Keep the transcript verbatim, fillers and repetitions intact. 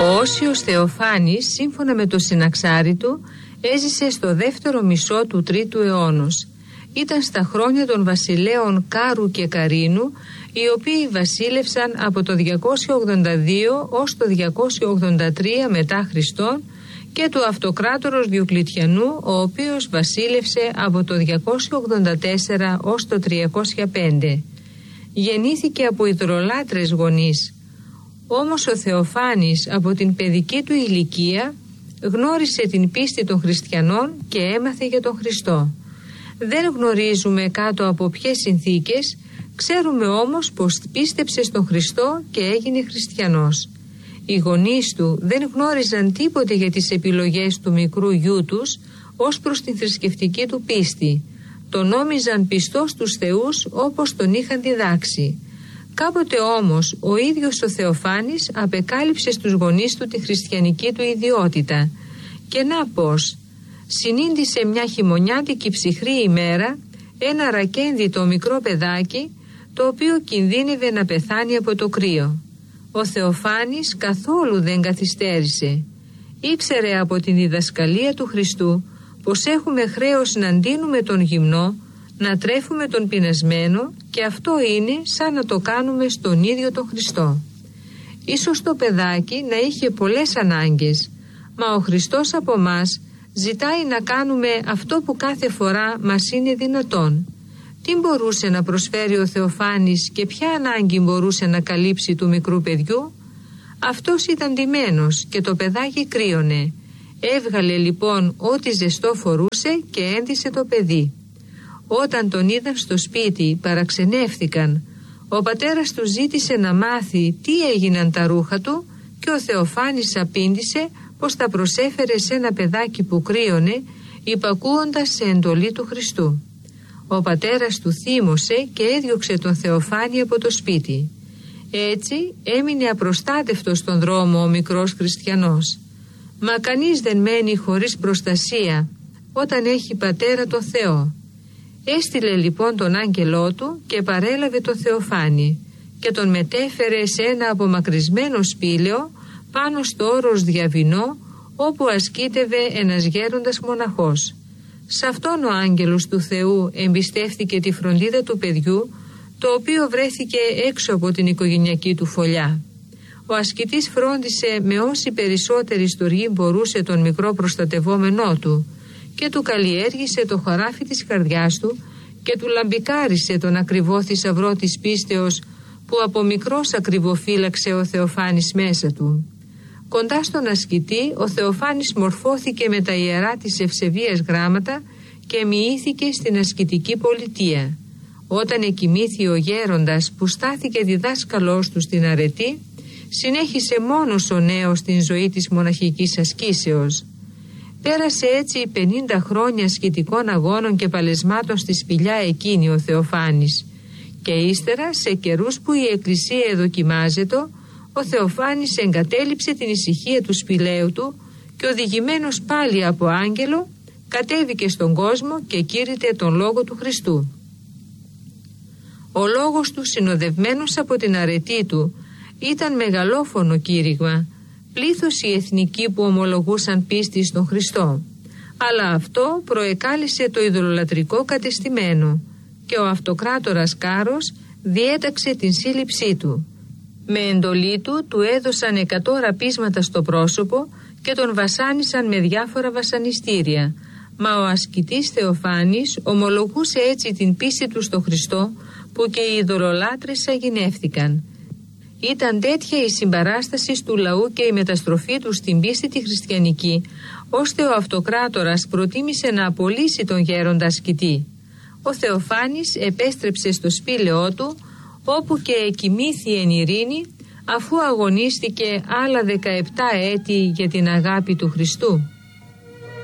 Ο Όσιος Θεοφάνης, σύμφωνα με το συναξάρι του, έζησε στο δεύτερο μισό του τρίτου αιώνος. Ήταν στα χρόνια των βασιλέων Κάρου και Καρίνου, οι οποίοι βασίλευσαν από το διακόσια ογδόντα δύο ως το διακόσια ογδόντα τρία μετά Χριστόν, και του Αυτοκράτορος Διοκλητιανού, ο οποίος βασίλευσε από το διακόσια ογδόντα τέσσερα ως το τριακόσια πέντε. Γεννήθηκε από ιδωλολάτρες γονείς. Όμως ο Θεοφάνης από την παιδική του ηλικία γνώρισε την πίστη των χριστιανών και έμαθε για τον Χριστό. Δεν γνωρίζουμε κάτω από ποιες συνθήκες, ξέρουμε όμως πως πίστεψε στον Χριστό και έγινε χριστιανός. Οι γονείς του δεν γνώριζαν τίποτε για τις επιλογές του μικρού γιού τους ως προς την θρησκευτική του πίστη. Τον νόμιζαν πιστό στους θεούς όπως τον είχαν διδάξει. Κάποτε όμως ο ίδιος ο Θεοφάνης απεκάλυψε στους γονείς του τη χριστιανική του ιδιότητα. Και να πως, συνήντησε μια χειμωνιάτικη ψυχρή ημέρα ένα ρακένδυτο μικρό παιδάκι, το οποίο κινδύνευε να πεθάνει από το κρύο. Ο Θεοφάνης καθόλου δεν καθυστέρησε. Ήξερε από την διδασκαλία του Χριστού πως έχουμε χρέος να ντύνουμε τον γυμνό, να τρέφουμε τον πεινασμένο, και αυτό είναι σαν να το κάνουμε στον ίδιο τον Χριστό. Ίσως το παιδάκι να είχε πολλές ανάγκες, μα ο Χριστός από μας ζητάει να κάνουμε αυτό που κάθε φορά μας είναι δυνατόν. Τι μπορούσε να προσφέρει ο Θεοφάνης και ποια ανάγκη μπορούσε να καλύψει του μικρού παιδιού? Αυτός ήταν ντυμένος και το παιδάκι κρύωνε. Έβγαλε λοιπόν ό,τι ζεστό φορούσε και έντυσε το παιδί. Όταν τον είδαν στο σπίτι παραξενεύθηκαν. Ο πατέρας του ζήτησε να μάθει τι έγιναν τα ρούχα του και ο Θεοφάνης απήντησε πως τα προσέφερε σε ένα παιδάκι που κρύωνε, υπακούοντας σε εντολή του Χριστού. Ο πατέρας του θύμωσε και έδιωξε τον Θεοφάνη από το σπίτι. Έτσι έμεινε απροστάτευτος στον δρόμο ο μικρός χριστιανός. Μα κανείς δεν μένει χωρίς προστασία όταν έχει πατέρα το Θεό. Έστειλε λοιπόν τον άγγελό του και παρέλαβε τον Θεοφάνη και τον μετέφερε σε ένα απομακρυσμένο σπήλαιο πάνω στο όρος Διαβηνό, όπου ασκήτευε ένας γέροντας μοναχός. Σ' αυτόν ο άγγελος του Θεού εμπιστεύτηκε τη φροντίδα του παιδιού, το οποίο βρέθηκε έξω από την οικογενειακή του φωλιά. Ο ασκητής φρόντισε με όση περισσότερη στοργή μπορούσε τον μικρό προστατευόμενό του και του καλλιέργησε το χωράφι της καρδιάς του και του λαμπικάρισε τον ακριβό θησαυρό της πίστεως που από μικρός ακριβοφύλαξε ο Θεοφάνης μέσα του. Κοντά στον ασκητή ο Θεοφάνης μορφώθηκε με τα ιερά της ευσεβίας γράμματα και μοιήθηκε στην ασκητική πολιτεία. Όταν εκοιμήθη ο γέροντας που στάθηκε διδάσκαλός του στην αρετή, συνέχισε μόνος ο νέος την ζωή της μοναχικής ασκήσεως. Πέρασε έτσι πενήντα χρόνια ασκητικών αγώνων και παλεσμάτων στη σπηλιά εκείνη ο Θεοφάνης, και ύστερα σε καιρούς που η εκκλησία εδοκιμάζεται, ο Θεοφάνης εγκατέλειψε την ησυχία του σπηλαίου του και οδηγημένος πάλι από άγγελο κατέβηκε στον κόσμο και κήρυτε τον λόγο του Χριστού. Ο λόγος του, συνοδευμένος από την αρετή του, ήταν μεγαλόφωνο κήρυγμα, πλήθος οι εθνικοί που ομολογούσαν πίστη στον Χριστό. Αλλά αυτό προεκάλεσε το ειδωλολατρικό κατεστημένο και ο αυτοκράτορας Κάρος διέταξε την σύλληψή του. Με εντολή του του έδωσαν εκατό ραπίσματα στο πρόσωπο και τον βασάνισαν με διάφορα βασανιστήρια. Μα ο ασκητής Θεοφάνης ομολογούσε έτσι την πίστη του στο Χριστό, που και οι ειδωλολάτρες αγινεύθηκαν. Ήταν τέτοια η συμπαράσταση του λαού και η μεταστροφή του στην πίστη τη χριστιανική, ώστε ο αυτοκράτορας προτίμησε να απολύσει τον γέροντα ασκητή. Ο Θεοφάνης επέστρεψε στο σπήλαιό του, όπου και εκοιμήθη εν ειρήνη, αφού αγωνίστηκε άλλα δεκαεπτά έτη για την αγάπη του Χριστού.